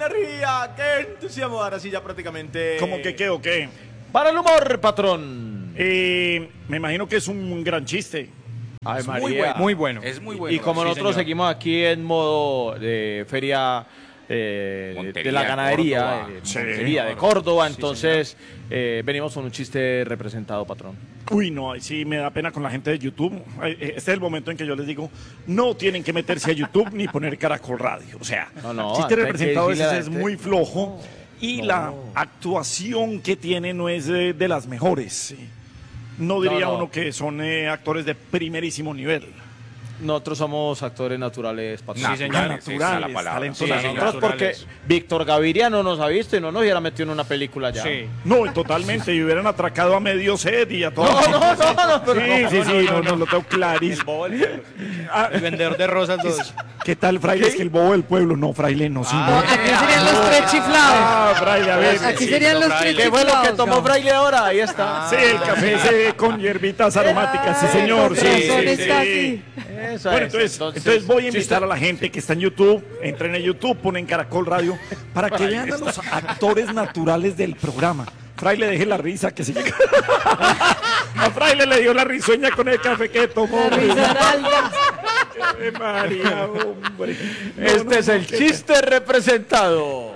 energía! ¡Qué entusiasmo! Ahora sí, ya prácticamente... ¿Cómo que qué o qué? Para el humor, patrón. Me imagino que es un gran chiste. Ay, Es María. muy bueno. Es muy bueno. Y como Sí, nosotros señor. seguimos aquí en modo de feria de Montería, la ganadería, Córdoba. Sí. Montería de Córdoba, entonces venimos con un chiste representado, patrón. Uy, no, ahí sí me da pena con la gente de YouTube. Este es el momento en que yo les digo, no tienen que meterse a YouTube ni poner Caracol Radio. O sea, No, el chiste hay que representado a decirle a la veces es gente- muy flojo y la actuación que tiene no es de las mejores. Sí. No diría No. uno que son actores de primerísimo nivel. Nosotros somos actores naturales, patrón. Sí, señor. Naturales, Esa es la palabra. talentosos. Sí, Nosotros señor. porque Naturales. Víctor Gaviria no nos ha visto y no nos hubiera metido en una película ya. Sí. No, totalmente. Y hubieran atracado a medio set y a todo. No, pero Sí, no, lo tengo clarísimo. Ah, El vendedor de rosas 2. ¿Qué tal, fraile? Es que el bobo del pueblo. No, fraile, no, sí. No, no. aquí serían los tres chiflados. Ah, fraile, a ver. Aquí serían los tres ¿Qué fue lo que chiflados. tomó Gabo. Fraile ahora? Ahí está. Sí, el café ese con hierbitas aromáticas, sí, señor. Con Sí, razón sí, está sí. así. Eso Bueno, es. entonces voy a invitar a la gente que está en YouTube, entren en YouTube, ponen Caracol Radio, para que vean a los actores naturales del programa. Fraile, deje la risa que se llega. A Fraile le dio la risueña con el café que tomó. La risaralda. María, hombre. Este es el chiste representado.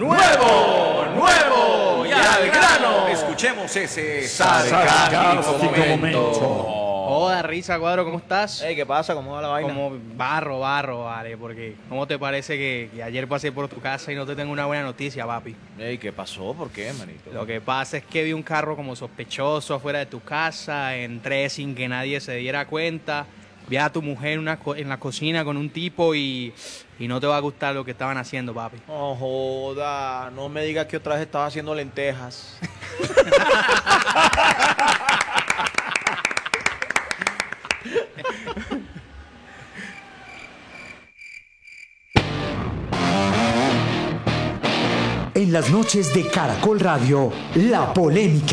Nuevo y al grano. Escuchemos ese Sarcástico momento. Joda, risa, Cuadro, ¿cómo estás? Ey, ¿qué pasa? ¿Cómo va la vaina? Como barro, vale, porque ¿cómo te parece que ayer pasé por tu casa y no te tengo una buena noticia, papi? Ey, ¿qué pasó? ¿Por qué, manito? Lo que pasa es que vi un carro como sospechoso afuera de tu casa, entré sin que nadie se diera cuenta, vi a tu mujer en la cocina con un tipo y no te va a gustar lo que estaban haciendo, papi. No joda, no me digas que otra vez estaba haciendo lentejas. En las noches de Caracol Radio, la polémica.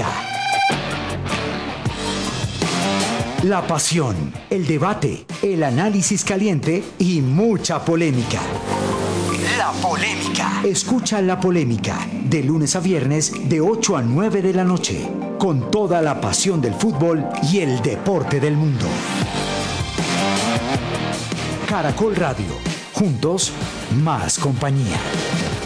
La pasión, el debate, el análisis caliente y mucha polémica. La polémica. Escucha La Polémica de lunes a viernes de 8 a 9 de la noche, con toda la pasión del fútbol y el deporte del mundo. Caracol Radio, juntos, más compañía.